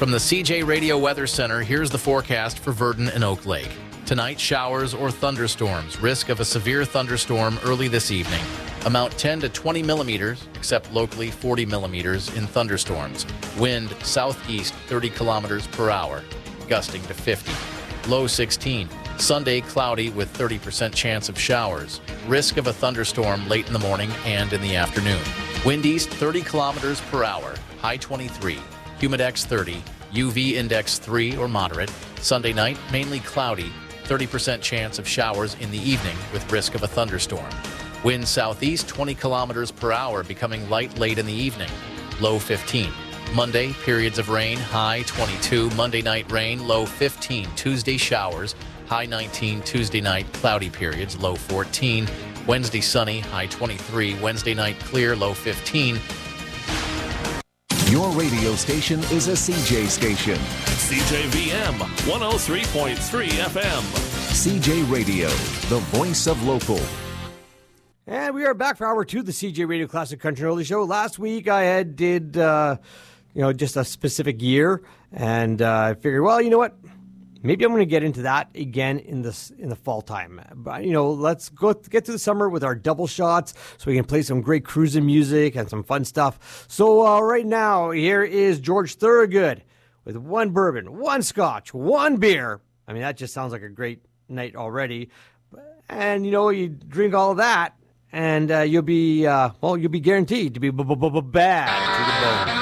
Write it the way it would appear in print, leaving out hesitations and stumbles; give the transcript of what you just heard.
From the CJ Radio Weather Center, here's the forecast for Virden and Oak Lake. Tonight, showers or thunderstorms. Risk of a severe thunderstorm early this evening. Amount 10 to 20 millimeters, except locally 40 millimeters in thunderstorms. Wind southeast 30 kilometers per hour, gusting to 50. Low 16. Sunday, cloudy with 30% chance of showers. Risk of a thunderstorm late in the morning and in the afternoon. Wind east 30 kilometers per hour, high 23. Humidex 30. UV index 3 or moderate. Sunday night, mainly cloudy. 30% chance of showers in the evening with risk of a thunderstorm. Wind southeast 20 kilometers per hour, becoming light late in the evening. Low 15. Monday, periods of rain, high 22. Monday night rain, low 15. Tuesday showers, high 19. Tuesday night cloudy periods, low 14. Wednesday sunny, high 23. Wednesday night clear, low 15. Your radio station is a CJ station. CJVM 103.3 FM. CJ Radio, the voice of local. And we are back for hour 2 of the CJ Radio Classic Country and Oldie Show. Last week I did just a specific year, and I figured, well, you know what? Maybe I'm going to get into that again in the fall time. But, let's get to the summer with our double shots so we can play some great cruising music and some fun stuff. So right now, here is George Thorogood with 1 bourbon, 1 scotch, 1 beer. I mean, that just sounds like a great night already. And, you drink all of that, and you'll be guaranteed to be bad to the bone.